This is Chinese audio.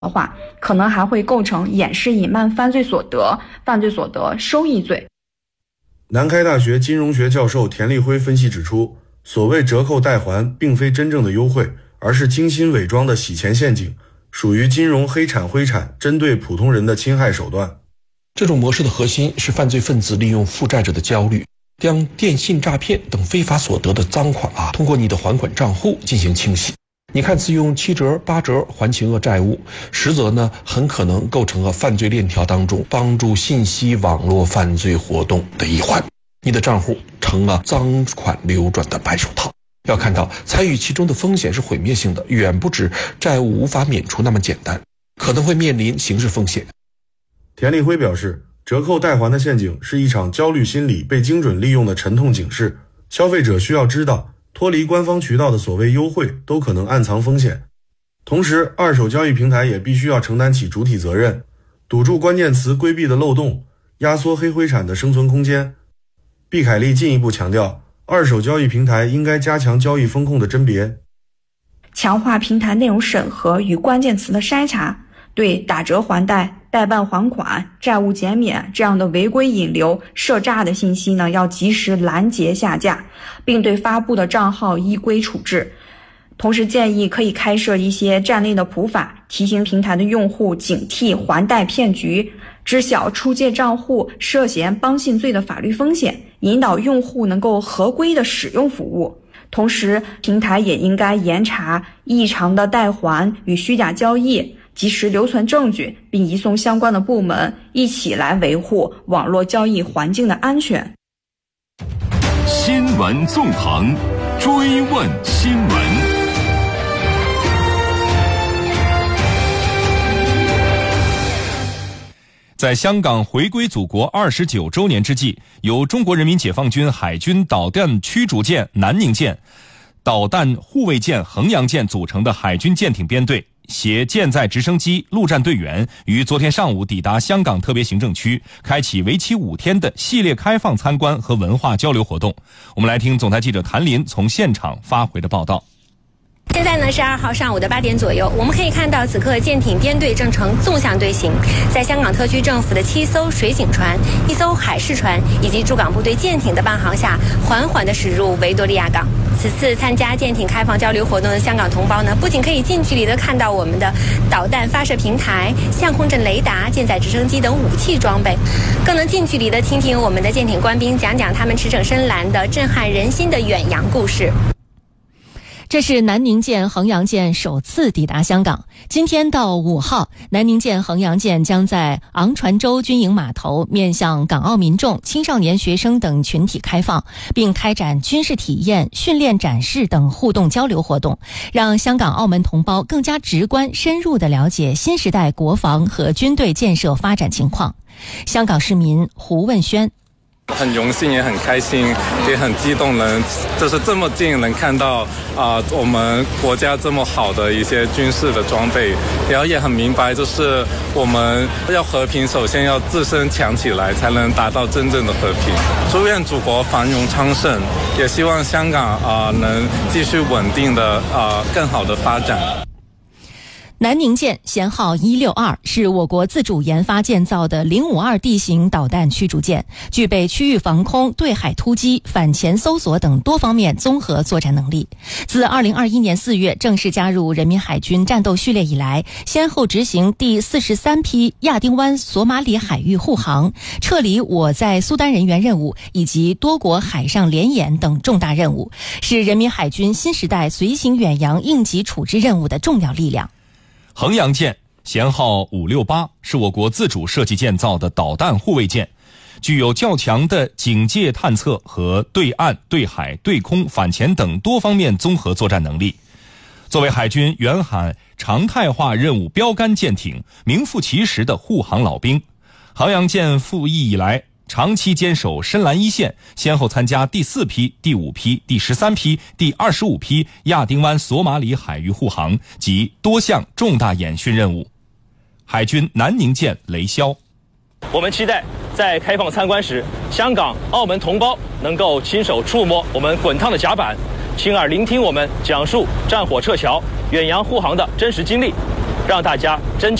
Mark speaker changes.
Speaker 1: 的话，可能还会构成掩饰隐瞒犯罪所得收益罪。
Speaker 2: 南开大学金融学教授田立辉分析指出，所谓折扣代还并非真正的优惠，而是精心伪装的洗钱陷阱，属于金融黑产灰产针对普通人的侵害手段。
Speaker 3: 这种模式的核心是犯罪分子利用负债者的焦虑，将电信诈骗等非法所得的赃款通过你的还款账户进行清洗。你看似用7折8折还清债务，实则呢很可能构成了犯罪链条当中帮助信息网络犯罪活动的一环，你的账户成了赃款流转的白手套。要看到参与其中的风险是毁灭性的，远不止债务无法免除那么简单，可能会面临刑事风险。
Speaker 2: 田立辉表示，折扣代还的陷阱是一场焦虑心理被精准利用的沉痛警示，消费者需要知道，脱离官方渠道的所谓优惠都可能暗藏风险。同时，二手交易平台也必须要承担起主体责任，堵住关键词规避的漏洞，压缩黑灰产的生存空间。毕凯利进一步强调，二手交易平台应该加强交易风控的甄别，
Speaker 1: 强化平台内容审核与关键词的筛查，对打折还贷、代办还款、债务减免这样的违规引流、涉诈的信息呢，要及时拦截下架，并对发布的账号依规处置。同时建议可以开设一些站内的普法，提醒平台的用户警惕还贷骗局，知晓出借账户涉嫌帮信罪的法律风险，引导用户能够合规的使用服务。同时，平台也应该严查异常的代还与虚假交易，及时留存证据，并移送相关的部门，一起来维护网络交易环境的安全。
Speaker 4: 新闻纵横，追问新闻。在香港回归祖国29周年之际，由中国人民解放军海军导弹驱逐舰南宁舰、导弹护卫舰衡阳舰组成的海军舰艇编队携舰载直升机、陆战队员于昨天上午抵达香港特别行政区，开启为期5天的系列开放参观和文化交流活动。我们来听总台记者谭林从现场发回的报道。
Speaker 5: 现在呢是2号上午的8点左右，我们可以看到此刻舰艇编队正呈纵向队形，在香港特区政府的7艘水警船、1艘海事船以及驻港部队舰艇的伴航下，缓缓地驶入维多利亚港。此次参加舰艇开放交流活动的香港同胞呢，不仅可以近距离地看到我们的导弹发射平台、相控阵雷达、舰载直升机等武器装备，更能近距离地听听我们的舰艇官兵讲讲他们驰骋深蓝的震撼人心的远洋故事。
Speaker 6: 这是南宁舰、衡阳舰首次抵达香港。今天到5号，南宁舰、衡阳舰将在昂船洲军营码头面向港澳民众、青少年学生等群体开放，并开展军事体验、训练展示等互动交流活动，让香港、澳门同胞更加直观、深入地了解新时代国防和军队建设发展情况。香港市民胡问轩。
Speaker 7: 很荣幸也很开心也很激动，就是这么近能看到我们国家这么好的一些军事的装备，然后也很明白就是我们要和平首先要自身强起来，才能达到真正的和平。祝愿祖国繁荣昌盛，也希望香港能继续稳定的更好的发展。
Speaker 6: 南宁舰舷号162是我国自主研发建造的052地形导弹驱逐舰，具备区域防空、对海突击、反潜搜索等多方面综合作战能力。自2021年4月正式加入人民海军战斗序列以来，先后执行第43批亚丁湾索马里海域护航、撤离我在苏丹人员任务以及多国海上联演等重大任务，是人民海军新时代随行远洋应急处置任务的重要力量。
Speaker 4: 衡阳舰舷号568是我国自主设计建造的导弹护卫舰，具有较强的警戒探测和对岸、对海、对空、反潜等多方面综合作战能力。作为海军远海常态化任务标杆舰艇，名副其实的护航老兵，衡阳舰服役以来长期坚守深蓝一线，先后参加第4批、第5批、第13批、第25批亚丁湾索马里海域护航及多项重大演训任务。海军南宁舰雷霄，
Speaker 8: 我们期待在开放参观时，香港、澳门同胞能够亲手触摸我们滚烫的甲板，亲耳聆听我们讲述战火撤侨、远洋护航的真实经历， 让大家真